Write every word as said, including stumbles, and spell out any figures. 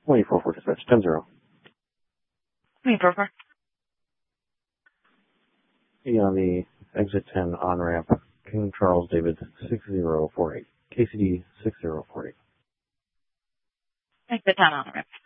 twenty-four for dispatch, ten zero. twenty-four four. Hey, on the exit ten on-ramp, King Charles David six zero four eight. K C D six zero four eight. Exit ten on ramp.